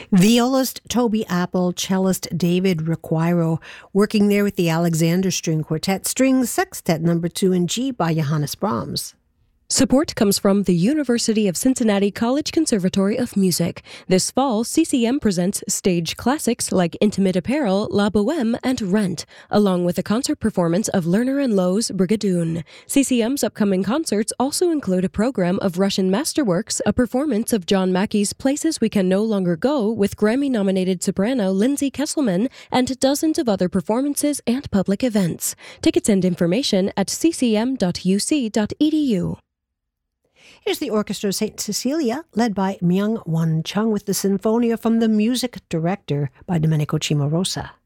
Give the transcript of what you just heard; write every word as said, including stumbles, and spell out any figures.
Violist Toby Apple, cellist David Requiro, working there with the Alexander String Quartet, String Sextet number two in G by Johannes Brahms. Support comes from the University of Cincinnati College Conservatory of Music. This fall, C C M presents stage classics like Intimate Apparel, La Boheme, and Rent, along with a concert performance of Lerner and Loewe's Brigadoon. C C M's upcoming concerts also include a program of Russian masterworks, a performance of John Mackey's Places We Can No Longer Go with Grammy-nominated soprano Lindsay Kesselman, and dozens of other performances and public events. Tickets and information at c c m dot u c dot e d u. Here's the Orchestra of Saint Cecilia, led by Myung Won Chung, with the Sinfonia from the Music Director by Domenico Cimarosa.